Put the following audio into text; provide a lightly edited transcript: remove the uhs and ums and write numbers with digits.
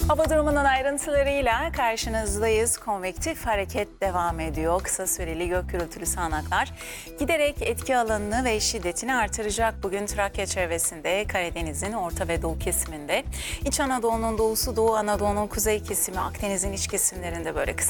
Hava durumunun ayrıntılarıyla karşınızdayız. Konvektif hareket devam ediyor. Kısa süreli gök gürültülü sağanaklar giderek etki alanını ve şiddetini artıracak. Bugün Trakya çevresinde, Karadeniz'in orta ve doğu kesiminde, İç Anadolu'nun doğusu, Doğu Anadolu'nun kuzey kesimi, Akdeniz'in iç kesimlerinde böyle kısa